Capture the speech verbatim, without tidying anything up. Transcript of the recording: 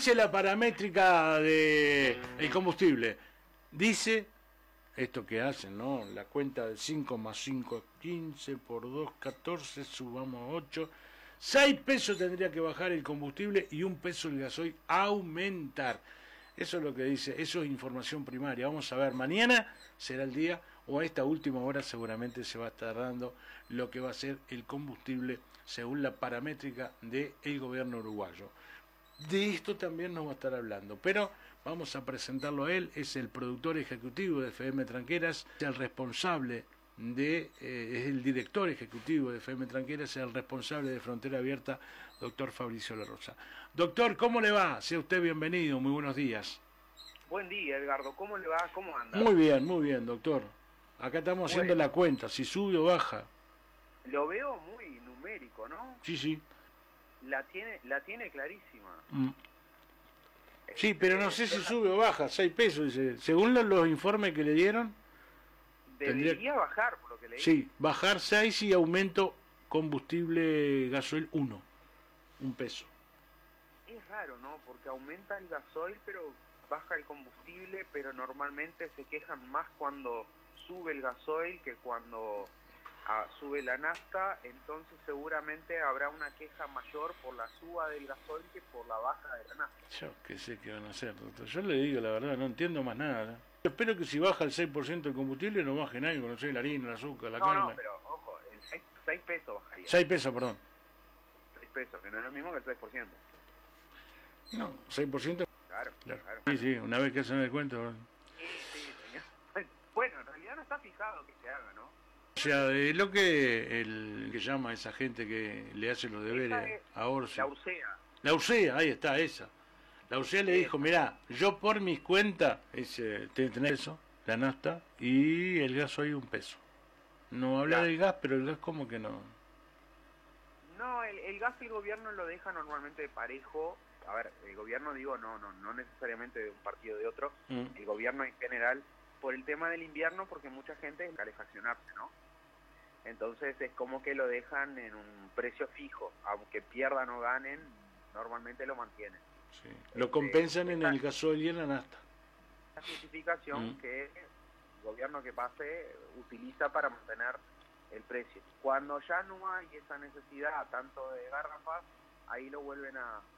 dice la paramétrica de el combustible? Dice esto que hacen, ¿no? La cuenta de cinco más cinco, quince, por dos, catorce, subamos ocho. seis pesos tendría que bajar el combustible y un peso el gasoil aumentar. Eso es lo que dice, eso es información primaria. Vamos a ver, mañana será el día, o a esta última hora seguramente se va a estar dando lo que va a ser el combustible según la paramétrica del gobierno uruguayo. De esto también nos va a estar hablando, pero vamos a presentarlo a él. Es el productor ejecutivo de F M Tranqueras, es el responsable de, eh, es el director ejecutivo de F M Tranqueras, es el responsable de Frontera Abierta, doctor Fabricio La Rosa. Doctor, ¿cómo le va? Sea usted bienvenido, muy buenos días. Buen día, Edgardo, ¿cómo le va? ¿Cómo anda? Muy bien, muy bien, doctor. Acá estamos Bueno, haciendo la cuenta, si sube o baja. Lo veo muy numérico, ¿no? Sí, sí. La tiene, la tiene clarísima. Mm. Sí, pero no sé si sube o baja, seis pesos, dice. Según los, los informes que le dieron, Debería tendría... bajar, por lo que leí. Sí, bajar seis y aumento combustible gasoil uno, un peso. Es raro, ¿no? Porque aumenta el gasoil, pero baja el combustible, pero normalmente se quejan más cuando sube el gasoil que cuando ah, sube la nafta, entonces seguramente habrá una queja mayor por la suba del gasoil que por la baja de la nafta. Yo qué sé qué van a hacer, doctor. Yo le digo la verdad, no entiendo más nada, ¿no? Yo espero que si baja el seis por ciento del combustible no bajen algo, no sé, la harina, el azúcar, la No, carne. no, pero ojo, el seis pesos bajaría. seis pesos, perdón. seis pesos, que no es lo mismo que el seis por ciento. No, seis por ciento. Claro, Claro. claro. Sí, sí, una vez que hacen el cuento. Sí, sí, señor. Bueno, en realidad no está fijado que se haga, ¿no? O sea, es lo que el que llama a esa gente que le hace los deberes a Orsi. La Ursea. La Ursea, ahí está, esa. La Ursea le dijo, mirá, yo por mis cuentas, ese, tener eso, la nafta, y el gas hoy un peso. No habla Claro. del gas, pero el gas como que no. No, el, el gas el gobierno lo deja normalmente parejo. A ver, el gobierno, digo, no no no necesariamente de un partido o de otro. Mm. El gobierno en general, por el tema del invierno, porque mucha gente es calefaccionarse, ¿no? Entonces es como que lo dejan en un precio fijo. Aunque pierdan o ganen, normalmente lo mantienen. Sí. Lo compensan en esta- el gasoil y en la nafta. La justificación Mm. que el gobierno que pase utiliza para mantener el precio. Cuando ya no hay esa necesidad tanto de garrafas, ahí lo vuelven a,